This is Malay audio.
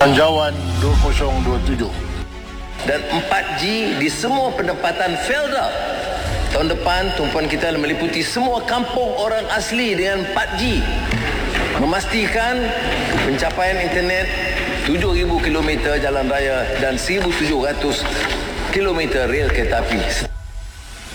Panjauan 2027. Dan 4G di semua penempatan Felda. Tahun depan, tumpuan kita meliputi semua kampung orang asli dengan 4G. Memastikan pencapaian internet 7,000 km jalan raya dan 1,700 km rel kereta api.